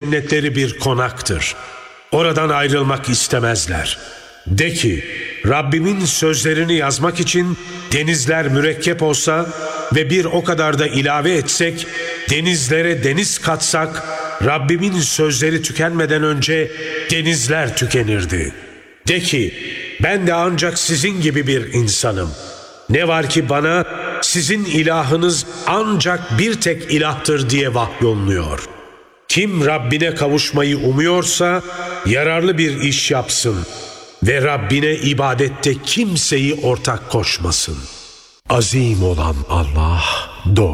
cennetleri bir konaktır. Oradan ayrılmak istemezler. De ki, Rabbimin sözlerini yazmak için denizler mürekkep olsa ve bir o kadar da ilave etsek, denizlere deniz katsak, Rabbimin sözleri tükenmeden önce denizler tükenirdi. De ki, ben de ancak sizin gibi bir insanım. Ne var ki bana sizin ilahınız ancak bir tek ilahtır diye vahyolunuyor. Kim Rabbine kavuşmayı umuyorsa yararlı bir iş yapsın ve Rabbine ibadette kimseyi ortak koşmasın. Azim olan Allah doğru.